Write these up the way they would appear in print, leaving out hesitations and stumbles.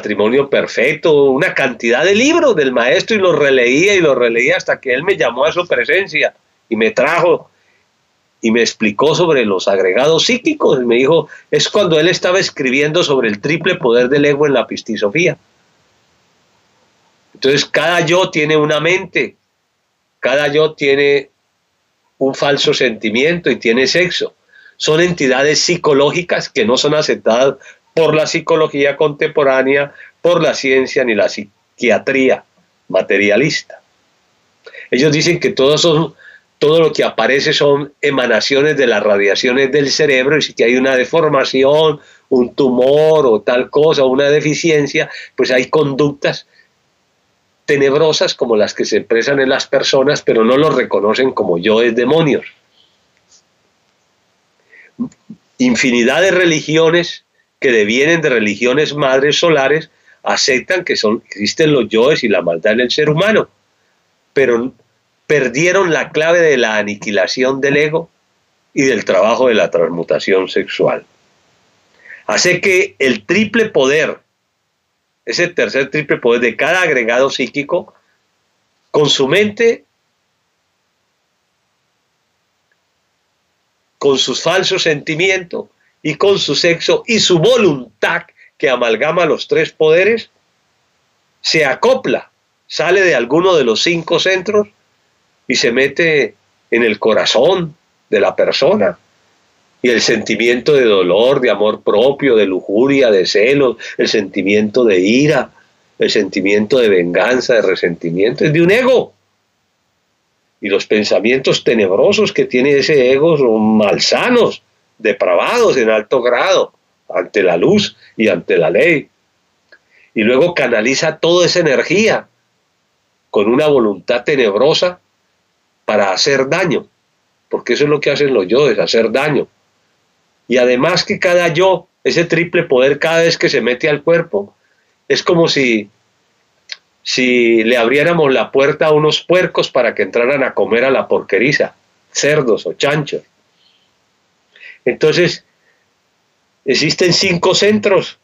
matrimonio perfecto, una cantidad de libros del maestro, y los releía hasta que él me llamó a su presencia y me trajo y me explicó sobre los agregados psíquicos. Y me dijo, es cuando él estaba escribiendo sobre el triple poder del ego en la Pistisofía. Entonces cada yo tiene una mente, cada yo tiene un falso sentimiento y tiene sexo. Son entidades psicológicas que no son aceptadas por la psicología contemporánea, por la ciencia ni la psiquiatría materialista. Ellos dicen que todo lo que aparece son emanaciones de las radiaciones del cerebro, y si que hay una deformación, un tumor o tal cosa, una deficiencia, pues hay conductas tenebrosas como las que se expresan en las personas, pero no los reconocen como yoes demonios. Infinidad de religiones que devienen de religiones madres solares aceptan que existen los yoes y la maldad en el ser humano, pero perdieron la clave de la aniquilación del ego y del trabajo de la transmutación sexual. Hace que el triple poder, ese tercer triple poder de cada agregado psíquico, con su mente, con sus falsos sentimientos y con su sexo y su voluntad, que amalgama los tres poderes, se acopla, sale de alguno de los 5 centros y se mete en el corazón de la persona. Y el sentimiento de dolor, de amor propio, de lujuria, de celos, el sentimiento de ira, el sentimiento de venganza, de resentimiento, es de un ego. Y los pensamientos tenebrosos que tiene ese ego son malsanos, depravados en alto grado, ante la luz y ante la ley. Y luego canaliza toda esa energía con una voluntad tenebrosa para hacer daño, porque eso es lo que hacen los yoes, hacer daño. Y además que cada yo, ese triple poder, cada vez que se mete al cuerpo, es como si le abriéramos la puerta a unos puercos para que entraran a comer a la porqueriza, cerdos o chanchos. Entonces, existen 5 centros: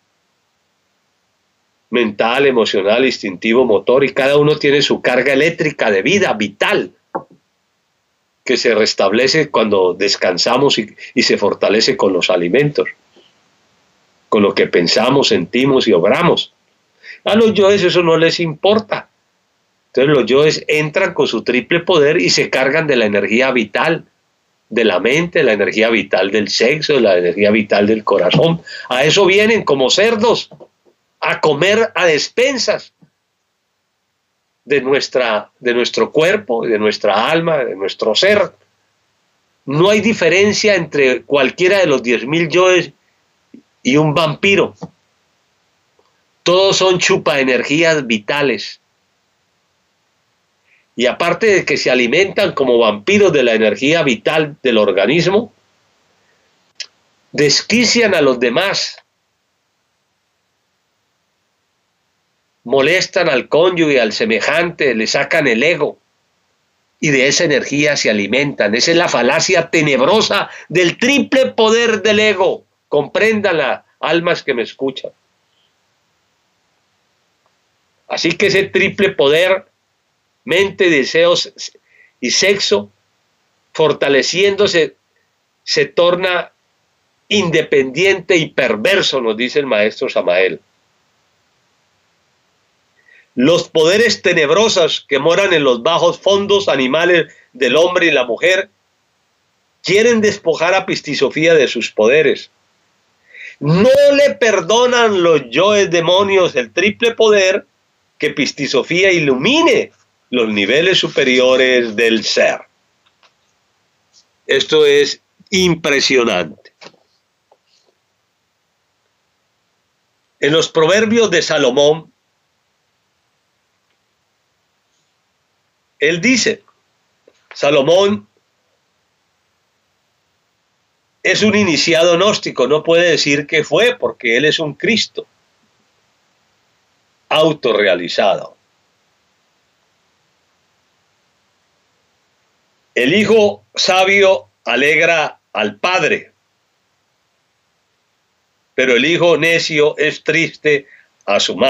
mental, emocional, instintivo, motor, y cada uno tiene su carga eléctrica de vida vital, que se restablece cuando descansamos y se fortalece con los alimentos, con lo que pensamos, sentimos y obramos. A los yoes eso no les importa. Entonces los yoes entran con su triple poder y se cargan de la energía vital de la mente, la energía vital del sexo, la energía vital del corazón. A eso vienen como cerdos, a comer a despensas de nuestro cuerpo, de nuestra alma, de nuestro ser. No hay diferencia entre cualquiera de los 10.000 yoes y un vampiro. Todos son chupaenergías vitales. Y aparte de que se alimentan como vampiros de la energía vital del organismo, desquician a los demás, molestan al cónyuge, al semejante, le sacan el ego, y de esa energía se alimentan. Esa es la falacia tenebrosa del triple poder del ego. Compréndanla, almas que me escuchan. Así que ese triple poder, mente, deseos y sexo, fortaleciéndose, se torna independiente y perverso, nos dice el maestro Samael. Los poderes tenebrosos que moran en los bajos fondos animales del hombre y la mujer quieren despojar a Pistisofía de sus poderes. No le perdonan los yoes demonios el triple poder que Pistisofía ilumine los niveles superiores del ser. Esto es impresionante. En los proverbios de Salomón, él dice, Salomón es un iniciado gnóstico, no puede decir que fue porque él es un Cristo autorrealizado. El hijo sabio alegra al padre, pero el hijo necio es triste a su madre.